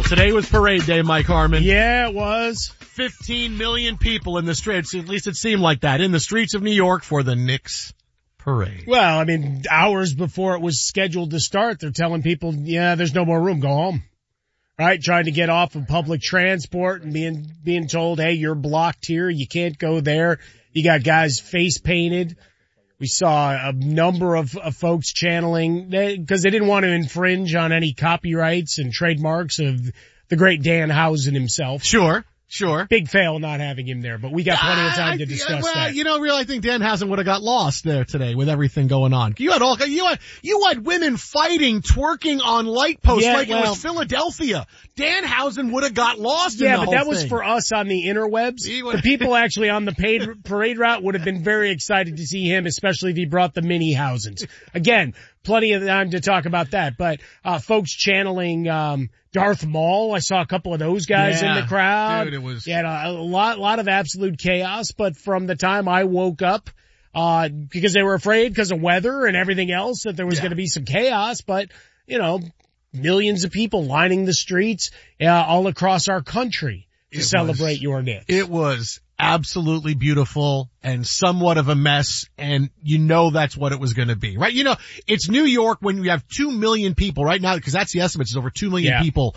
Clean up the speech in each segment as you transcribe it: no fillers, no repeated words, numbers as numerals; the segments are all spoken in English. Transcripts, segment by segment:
Today was parade day, Mike Harmon. Yeah, it was. 15 million people in the streets, at least it seemed like that, in the streets of New York for the Knicks parade. Well, I mean, hours before it was scheduled to start, they're telling people, yeah, there's no more room, go home. Right? Trying to get off of public transport and being told, hey, you're blocked here, you can't go there. You got guys face painted. We saw a number of folks channeling, because they didn't want to infringe on any copyrights and trademarks of the great Danhausen himself. Sure. Big fail not having him there, but we got plenty of time to discuss that. You know, really, I think Danhausen would have got lost there today with everything going on. You had women fighting, twerking on light posts it was Philadelphia. Danhausen would have got lost in the whole thing. Yeah, but that was for us on the interwebs. The people actually on the parade route would have been very excited to see him, especially if he brought the mini Hausens. Again, plenty of time to talk about that, but folks channeling Darth Maul, I saw a couple of those guys in the crowd. Dude, it was... Yeah, a lot of absolute chaos, but from the time I woke up, because they were afraid because of weather and everything else that there was going to be some chaos, but, you know, millions of people lining the streets all across our country to celebrate your Knicks. It was absolutely beautiful and somewhat of a mess, and you know that's what it was going to be, right? You know, it's New York when you have 2 million people right now, because that's the estimate, is over 2 million people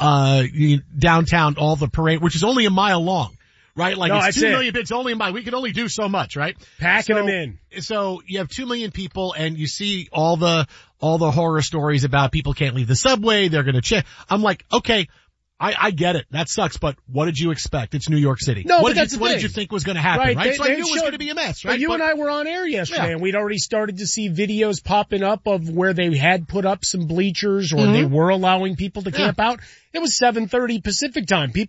downtown, all the parade, which is only a mile long, right? Like, it's 2 million, it's only a mile. We can only do so much, right? Packing them in. So you have 2 million people, and you see all the horror stories about people can't leave the subway, they're going to check. I'm like, okay, I get it. That sucks, but what did you expect? It's New York City. No, what but did you think was going to happen, right? So I knew it was going to be a mess, right? But you and I were on air yesterday, and we'd already started to see videos popping up of where they had put up some bleachers or they were allowing people to camp out. It was 7:30 Pacific time.